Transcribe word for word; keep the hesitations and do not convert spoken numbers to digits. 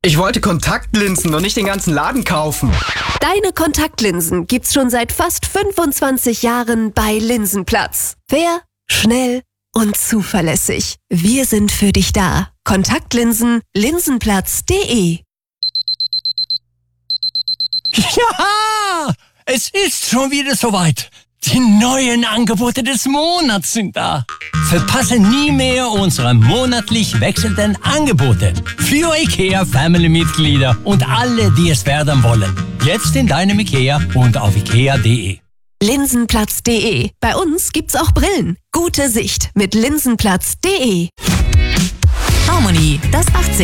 Ich wollte Kontaktlinsen und nicht den ganzen Laden kaufen. Deine Kontaktlinsen gibt's schon seit fast fünfundzwanzig Jahren bei Linsenplatz. Fair, schnell und zuverlässig. Wir sind für dich da. Kontaktlinsen, linsenplatz punkt de. Ja, es ist schon wieder soweit. Die neuen Angebote des Monats sind da. Verpasse nie mehr unsere monatlich wechselnden Angebote für IKEA-Family-Mitglieder und alle, die es werden wollen. Jetzt in deinem IKEA und auf ikea punkt de. linsenplatz punkt de. Bei uns gibt's auch Brillen. Gute Sicht mit linsenplatz punkt de. Harmony, das achtziger